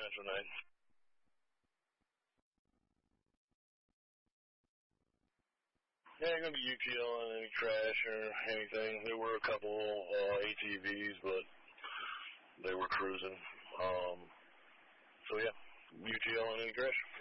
Central 9. Yeah, going to be UTL and any crash or anything. There were a couple ATVs, but they were cruising. So yeah, UTL and any crash.